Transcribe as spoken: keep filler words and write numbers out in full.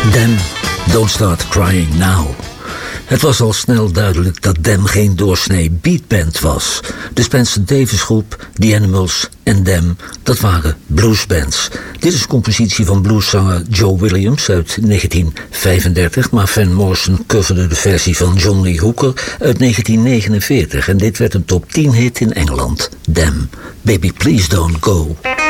Them, Don't Start Crying Now. Het was al snel duidelijk dat Them geen doorsnee beatband was. De Spencer Davis groep, The Animals en Them, dat waren bluesbands. Dit is een compositie van blueszanger Joe Williams uit negentien vijfendertig... maar Van Morrison coverde de versie van John Lee Hooker uit negentien negenenveertig... en dit werd een top tien hit in Engeland. Them, Baby Please Don't Go.